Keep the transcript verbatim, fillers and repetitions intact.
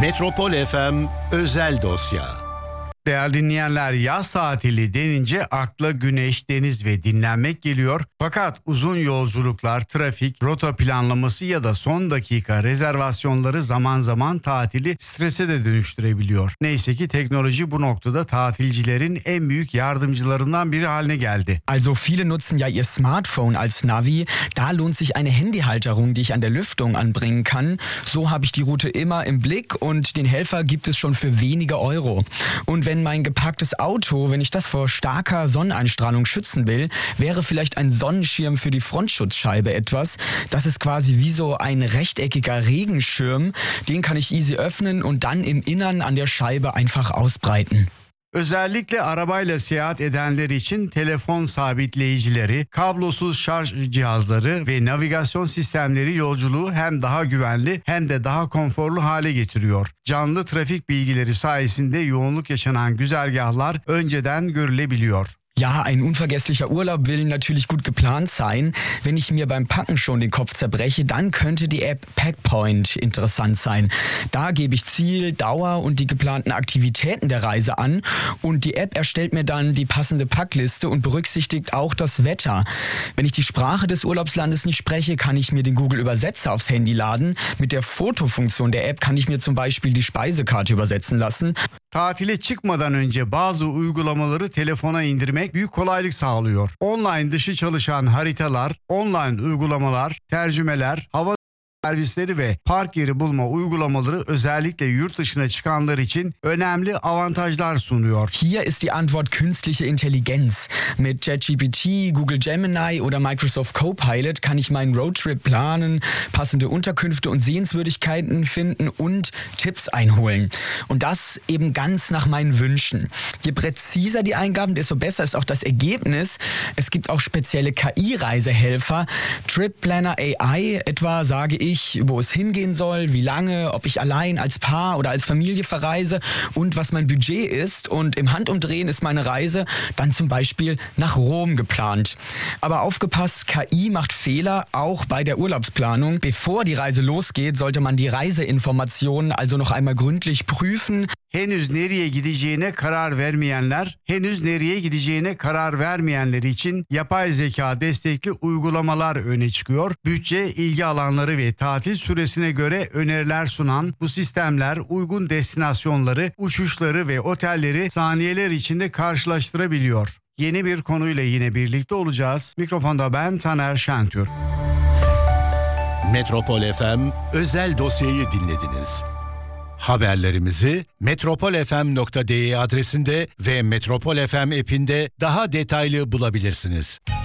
Metropol F M Özel Dosya. Değerli dinleyenler, yaz tatili denince akla güneş, deniz ve dinlenmek geliyor. Fakat uzun yolculuklar, trafik, rota planlaması ya da son dakika rezervasyonları zaman zaman tatili strese de dönüştürebiliyor. Neyse ki teknoloji bu noktada tatilcilerin en büyük yardımcılarından biri haline geldi. Also viele nutzen ja ihr Smartphone als Navi. Da lohnt sich eine Handyhalterung, die ich an der Lüftung anbringen kann. So habe ich die Route immer im Blick und den Helfer gibt es schon für wenige Euro. Und wenn Wenn mein geparktes Auto, wenn ich das vor starker Sonneneinstrahlung schützen will, wäre vielleicht ein Sonnenschirm für die Frontschutzscheibe etwas. Das ist quasi wie so ein rechteckiger Regenschirm. Den kann ich easy öffnen und dann im Innern an der Scheibe einfach ausbreiten. Özellikle arabayla seyahat edenler için telefon sabitleyicileri, kablosuz şarj cihazları ve navigasyon sistemleri yolculuğu hem daha güvenli hem de daha konforlu hale getiriyor. Canlı trafik bilgileri sayesinde yoğunluk yaşanan güzergahlar önceden görülebiliyor. Ja, ein unvergesslicher Urlaub will natürlich gut geplant sein. Wenn ich mir beim Packen schon den Kopf zerbreche, dann könnte die App Packpoint interessant sein. Da gebe ich Ziel, Dauer und die geplanten Aktivitäten der Reise an und die App erstellt mir dann die passende Packliste und berücksichtigt auch das Wetter. Wenn ich die Sprache des Urlaubslandes nicht spreche, kann ich mir den Google-Übersetzer aufs Handy laden. Mit der Fotofunktion der App kann ich mir zum Beispiel die Speisekarte übersetzen lassen. Tatile çıkmadan önce bazı uygulamaları telefona indirmek büyük kolaylık sağlıyor. Online dışı çalışan haritalar, online uygulamalar, tercümeler, hava servisleri ve park yeri bulma uygulamaları özellikle yurt dışına çıkanlar için önemli avantajlar sunuyor. Hier ist die Antwort künstliche Intelligenz. Mit ChatGPT, Google Gemini oder Microsoft Copilot kann ich meinen Roadtrip planen, passende Unterkünfte und Sehenswürdigkeiten finden und Tipps einholen. Und das eben ganz nach meinen Wünschen. Je präziser die Eingaben, desto besser ist auch das Ergebnis. Es gibt auch spezielle K I-Reisehelfer. Trip Planner A I etwa sage ich, wo es hingehen soll, wie lange, ob ich allein, als Paar oder als Familie verreise und was mein Budget ist. Und im Handumdrehen ist meine Reise dann zum Beispiel nach Rom geplant. Aber aufgepasst, K I macht Fehler, auch bei der Urlaubsplanung. Bevor die Reise losgeht, sollte man die Reiseinformationen also noch einmal gründlich prüfen. Henüz nereye gideceğine karar vermeyenler, henüz nereye gideceğine karar vermeyenler için yapay zeka destekli uygulamalar öne çıkıyor. Bütçe, ilgi alanları ve tatil süresine göre öneriler sunan bu sistemler uygun destinasyonları, uçuşları ve otelleri saniyeler içinde karşılaştırabiliyor. Yeni bir konuyla yine birlikte olacağız. Mikrofonda ben Taner Şentürk. Metropol F M Özel Dosyayı dinlediniz. Haberlerimizi metropol f m nokta d e adresinde ve Metropol F M app'inde daha detaylı bulabilirsiniz.